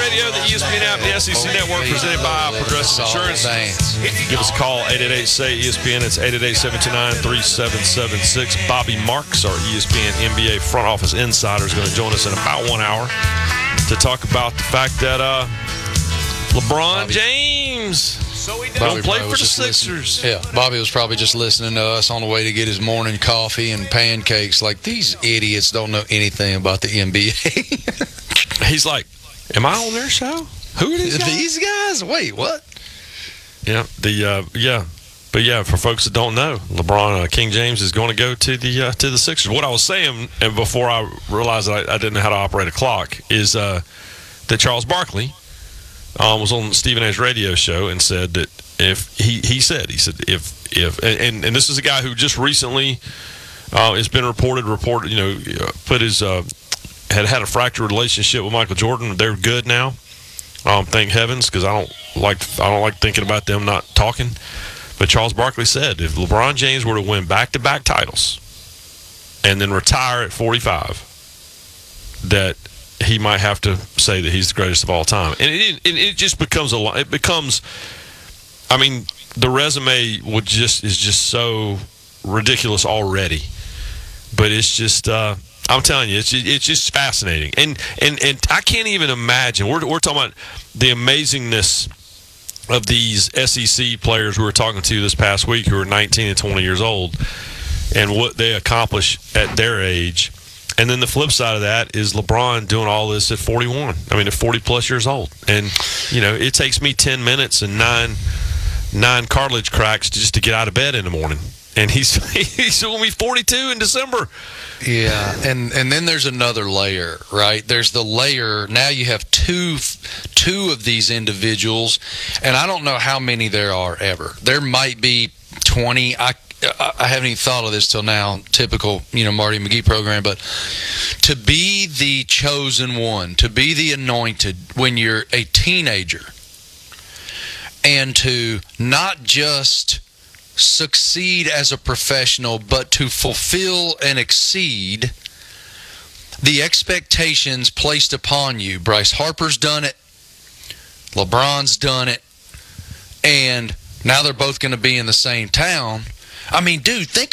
Radio, the ESPN app, the SEC Network, presented by Progressive Insurance. Give us a call, 888-SAY-ESPN. It's 888-729-3776. Bobby Marks, our ESPN NBA front office insider, is going to join us in about 1 hour to talk about the fact that LeBron James don't play for the Sixers. Bobby was probably just listening to us on the way to get his morning coffee and pancakes. Like, these idiots don't know anything about the NBA. He's like, am I on their show? Who are these guys? These guys? Wait, what? Yeah, But yeah, for folks that don't know, LeBron King James is going to go to the Sixers. What I was saying, and before I realized that I didn't know how to operate a clock, is that Charles Barkley was on Stephen A's radio show and said that if this is a guy who just recently has been reported, put his had a fractured relationship with Michael Jordan. They're good now. Thank heavens, because I don't like thinking about them not talking. But Charles Barkley said if LeBron James were to win back-to-back titles and then retire at 45, that he might have to say that he's the greatest of all time. And it just becomes I mean, the resume is just so ridiculous already. But it's just I'm telling you, it's just fascinating. And I can't even imagine. We're talking about the amazingness of these SEC players we were talking to this past week who are 19 and 20 years old and what they accomplish at their age. And then the flip side of that is LeBron doing all this at 41. I mean, at 40-plus years old. And, it takes me 10 minutes and nine cartilage cracks just to get out of bed in the morning. And he's going to be 42 in December. Yeah, and then there's another layer, right? There's the layer. Now you have two of these individuals, and I don't know how many there are ever. There might be 20. I haven't even thought of this till now. Typical, Marty McGee program. But to be the chosen one, to be the anointed when you're a teenager, and to not just succeed as a professional, but to fulfill and exceed the expectations placed upon you. Bryce Harper's done it. LeBron's done it. And now they're both going to be in the same town. I mean, dude, think